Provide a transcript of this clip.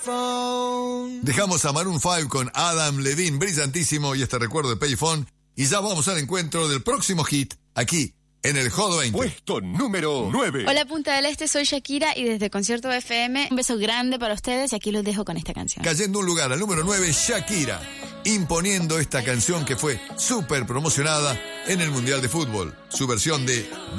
Dejamos a Maroon 5 con Adam Levine, brillantísimo, y este recuerdo de Payphone. Y ya vamos al encuentro del próximo hit, aquí, en el Hot 20. Puesto número 9. Hola Punta del Este, soy Shakira y desde Concierto FM, un beso grande para ustedes y aquí los dejo con esta canción. Cayendo un lugar al número 9, Shakira, imponiendo esta canción que fue súper promocionada en el Mundial de Fútbol. Su versión de